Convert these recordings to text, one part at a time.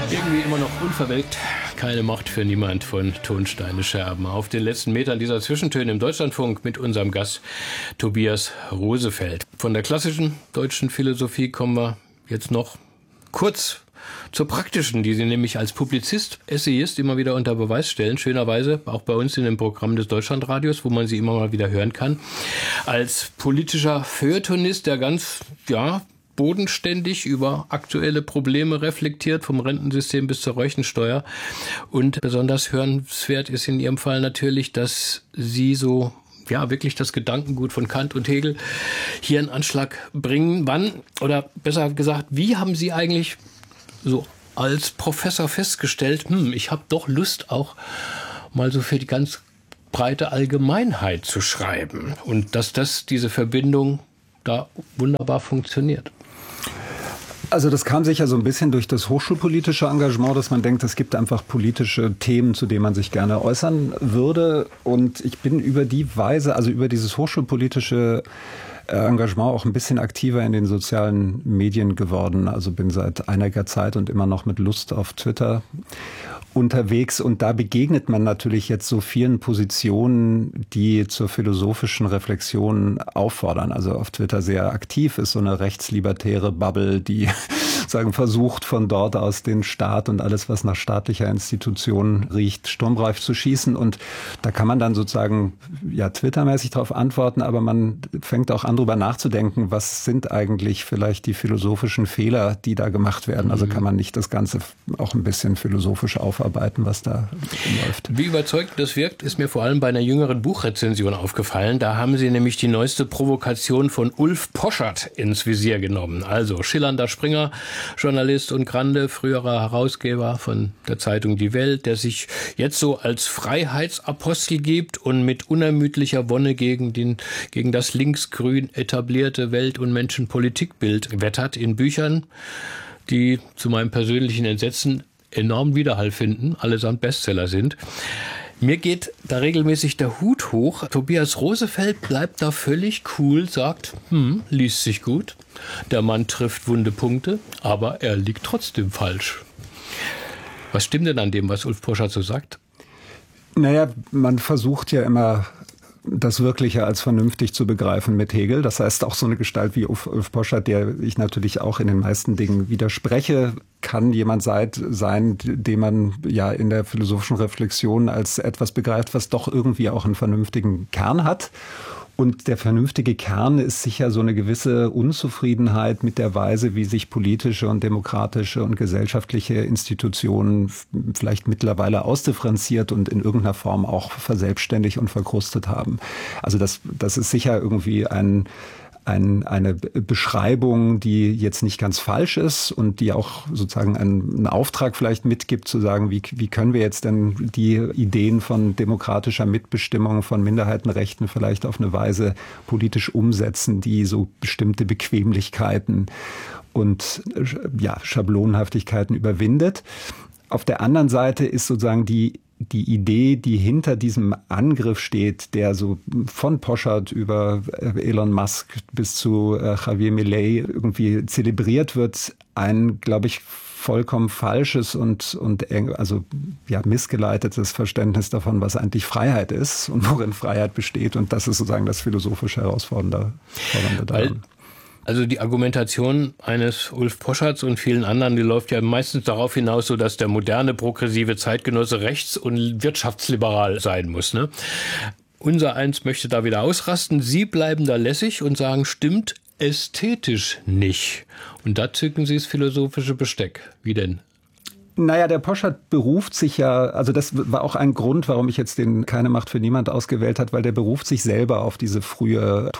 Irgendwie immer noch unverwelkt. Keine Macht für niemand von Tonsteine Scherben. Auf den letzten Metern dieser Zwischentöne im Deutschlandfunk mit unserem Gast Tobias Rosefeld. Von der klassischen deutschen Philosophie kommen wir jetzt noch kurz zur praktischen, die Sie nämlich als Publizist, Essayist immer wieder unter Beweis stellen. Schönerweise auch bei uns in dem Programm des Deutschlandradios, wo man Sie immer mal wieder hören kann. Als politischer Feuilletonist, der ganz, bodenständig über aktuelle Probleme reflektiert, vom Rentensystem bis zur Rechensteuer. Und besonders hörenswert ist in Ihrem Fall natürlich, dass Sie so wirklich das Gedankengut von Kant und Hegel hier in Anschlag bringen. Wann, oder besser gesagt, wie haben Sie eigentlich so als Professor festgestellt, ich habe doch Lust auch mal so für die ganz breite Allgemeinheit zu schreiben und dass diese Verbindung da wunderbar funktioniert? Also das kam sicher so ein bisschen durch das hochschulpolitische Engagement, dass man denkt, es gibt einfach politische Themen, zu denen man sich gerne äußern würde. Und ich bin über die Weise, also über dieses hochschulpolitische Engagement auch ein bisschen aktiver in den sozialen Medien geworden. Also bin seit einiger Zeit und immer noch mit Lust auf Twitter unterwegs. Und da begegnet man natürlich jetzt so vielen Positionen, die zur philosophischen Reflexion auffordern. Also auf Twitter sehr aktiv ist so eine rechtslibertäre Bubble, die versucht, von dort aus den Staat und alles, was nach staatlicher Institution riecht, sturmreif zu schießen. Und da kann man dann sozusagen twittermäßig darauf antworten, aber man fängt auch an, darüber nachzudenken, was sind eigentlich vielleicht die philosophischen Fehler, die da gemacht werden. Also kann man nicht das Ganze auch ein bisschen philosophisch aufarbeiten, was da läuft. Wie überzeugend das wirkt, ist mir vor allem bei einer jüngeren Buchrezension aufgefallen. Da haben Sie nämlich die neueste Provokation von Ulf Poschardt ins Visier genommen. Also schillernder Springer, Journalist und Grande, früherer Herausgeber von der Zeitung Die Welt, der sich jetzt so als Freiheitsapostel gibt und mit unermüdlicher Wonne gegen das linksgrün etablierte Welt- und Menschenpolitikbild wettert in Büchern, die zu meinem persönlichen Entsetzen enormen Widerhall finden, allesamt Bestseller sind. Mir geht da regelmäßig der Hut hoch. Tobias Rosefeld bleibt da völlig cool, sagt, liest sich gut. Der Mann trifft wunde Punkte, aber er liegt trotzdem falsch. Was stimmt denn an dem, was Ulf Poschardt so sagt? Naja, man versucht ja immer, das Wirkliche als vernünftig zu begreifen mit Hegel. Das heißt, auch so eine Gestalt wie Ulf Poschardt, der ich natürlich auch in den meisten Dingen widerspreche, kann jemand sein, den man in der philosophischen Reflexion als etwas begreift, was doch irgendwie auch einen vernünftigen Kern hat. Und der vernünftige Kern ist sicher so eine gewisse Unzufriedenheit mit der Weise, wie sich politische und demokratische und gesellschaftliche Institutionen vielleicht mittlerweile ausdifferenziert und in irgendeiner Form auch verselbstständigt und verkrustet haben. Also das ist sicher irgendwie eine Beschreibung, die jetzt nicht ganz falsch ist und die auch sozusagen einen Auftrag vielleicht mitgibt, zu sagen, wie können wir jetzt denn die Ideen von demokratischer Mitbestimmung, von Minderheitenrechten vielleicht auf eine Weise politisch umsetzen, die so bestimmte Bequemlichkeiten und Schablonenhaftigkeiten überwindet. Auf der anderen Seite ist sozusagen die Idee, die hinter diesem Angriff steht, der so von Poschardt über Elon Musk bis zu Javier Milei irgendwie zelebriert wird, ein, glaube ich, vollkommen falsches und missgeleitetes Verständnis davon, was eigentlich Freiheit ist und worin Freiheit besteht. Und das ist sozusagen das philosophisch Herausfordernde daran. Also die Argumentation eines Ulf Poschards und vielen anderen, die läuft ja meistens darauf hinaus, so dass der moderne, progressive Zeitgenosse rechts- und wirtschaftsliberal sein muss, ne? Unser Eins möchte da wieder ausrasten. Sie bleiben da lässig und sagen, stimmt ästhetisch nicht. Und da zücken Sie das philosophische Besteck. Wie denn? Naja, der Poschardt beruft sich also das war auch ein Grund, warum ich jetzt den Keine Macht für niemand ausgewählt hat, weil der beruft sich selber auf diese frühe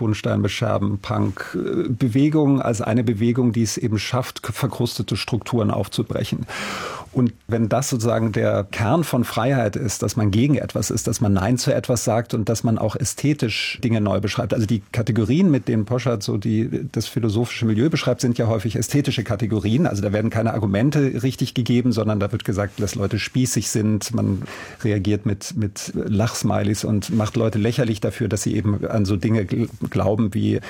Tonstein-Bescherben-Punk-Bewegung als eine Bewegung, die es eben schafft, verkrustete Strukturen aufzubrechen. Und wenn das sozusagen der Kern von Freiheit ist, dass man gegen etwas ist, dass man Nein zu etwas sagt und dass man auch ästhetisch Dinge neu beschreibt. Also die Kategorien, mit denen Poschardt das philosophische Milieu beschreibt, sind ja häufig ästhetische Kategorien. Also da werden keine Argumente richtig gegeben, sondern da wird gesagt, dass Leute spießig sind. Man reagiert mit Lachsmileys und macht Leute lächerlich dafür, dass sie eben an so Dinge glauben wie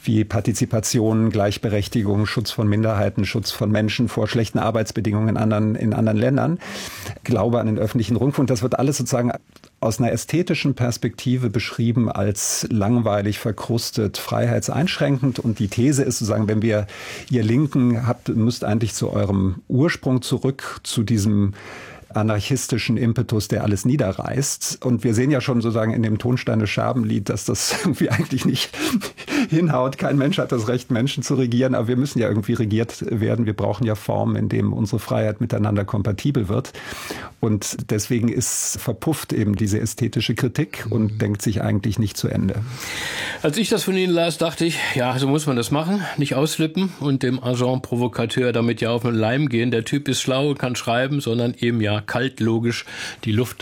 Partizipation, Gleichberechtigung, Schutz von Minderheiten, Schutz von Menschen vor schlechten Arbeitsbedingungen in anderen in anderen Ländern. Glaube an den öffentlichen Rundfunk, das wird alles sozusagen aus einer ästhetischen Perspektive beschrieben als langweilig, verkrustet, freiheitseinschränkend. Und die These ist sozusagen, wenn ihr Linken müsst eigentlich zu eurem Ursprung zurück, zu diesem anarchistischen Impetus, der alles niederreißt. Und wir sehen ja schon sozusagen in dem Tonsteine-Scherben-Lied, dass das irgendwie eigentlich nicht hinhaut. Kein Mensch hat das Recht, Menschen zu regieren, aber wir müssen ja irgendwie regiert werden. Wir brauchen ja Formen, in denen unsere Freiheit miteinander kompatibel wird. Und deswegen verpufft eben diese ästhetische Kritik und denkt sich eigentlich nicht zu Ende. Als ich das von Ihnen las, dachte ich, ja, so muss man das machen, nicht ausflippen und dem Agent Provocateur damit ja auf den Leim gehen. Der Typ ist schlau und kann schreiben, sondern eben ja kalt logisch die Luft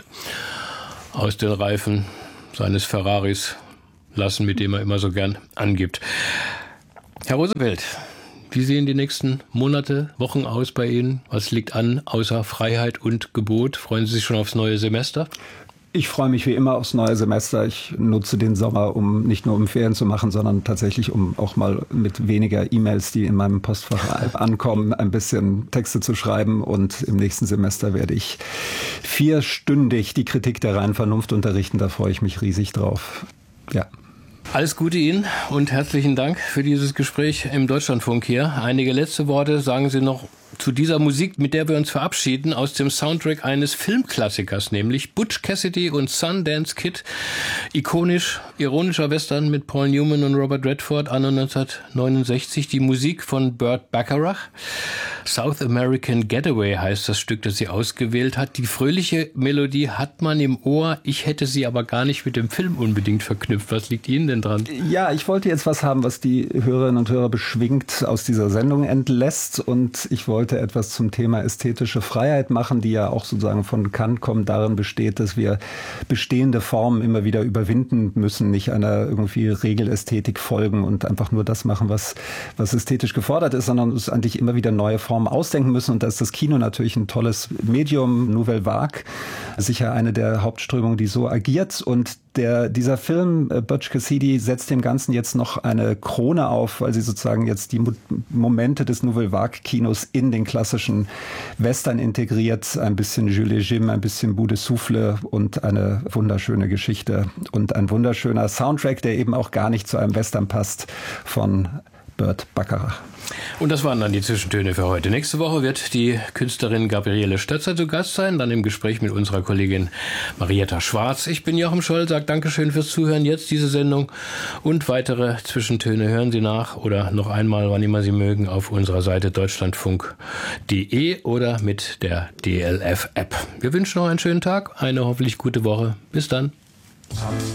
aus den Reifen seines Ferraris lassen, mit dem er immer so gern angibt. Herr Rosefeld, wie sehen die nächsten Monate, Wochen aus bei Ihnen? Was liegt an, außer Freiheit und Gebot? Freuen Sie sich schon aufs neue Semester? Ich freue mich wie immer aufs neue Semester. Ich nutze den Sommer, nicht nur um Ferien zu machen, sondern tatsächlich, um auch mal mit weniger E-Mails, die in meinem Postfach ankommen, ein bisschen Texte zu schreiben. Und im nächsten Semester werde ich 4-stündig die Kritik der reinen Vernunft unterrichten. Da freue ich mich riesig drauf. Ja. Alles Gute Ihnen und herzlichen Dank für dieses Gespräch im Deutschlandfunk hier. Einige letzte Worte sagen Sie noch zu dieser Musik, mit der wir uns verabschieden, aus dem Soundtrack eines Filmklassikers, nämlich Butch Cassidy und Sundance Kid. Ikonisch, ironischer Western mit Paul Newman und Robert Redford, anno 1969. Die Musik von Burt Bacharach. South American Getaway heißt das Stück, das sie ausgewählt hat. Die fröhliche Melodie hat man im Ohr. Ich hätte sie aber gar nicht mit dem Film unbedingt verknüpft. Was liegt Ihnen denn dran? Ja, ich wollte jetzt was haben, was die Hörerinnen und Hörer beschwingt aus dieser Sendung entlässt. Und ich wollte etwas zum Thema ästhetische Freiheit machen, die ja auch sozusagen von Kant kommt, darin besteht, dass wir bestehende Formen immer wieder überwinden müssen, nicht einer irgendwie Regelästhetik folgen und einfach nur das machen, was ästhetisch gefordert ist, sondern uns eigentlich immer wieder neue Formen ausdenken müssen. Und da ist das Kino natürlich ein tolles Medium, Nouvelle Vague, sicher eine der Hauptströmungen, die so agiert. Und dieser Film, Butch Cassidy, setzt dem Ganzen jetzt noch eine Krone auf, weil sie sozusagen jetzt die Momente des Nouvelle Vague-Kinos in den klassischen Western integriert. Ein bisschen Jules Jim, ein bisschen Bout de Souffle und eine wunderschöne Geschichte und ein wunderschöner Soundtrack, der eben auch gar nicht zu einem Western passt, von Burt Bacharach. Und das waren dann die Zwischentöne für heute. Nächste Woche wird die Künstlerin Gabriele Stötzer zu Gast sein, dann im Gespräch mit unserer Kollegin Marietta Schwarz. Ich bin Jochen Scholl, sage Dankeschön fürs Zuhören. Jetzt diese Sendung und weitere Zwischentöne hören Sie nach oder noch einmal, wann immer Sie mögen, auf unserer Seite deutschlandfunk.de oder mit der DLF-App. Wir wünschen noch einen schönen Tag, eine hoffentlich gute Woche. Bis dann.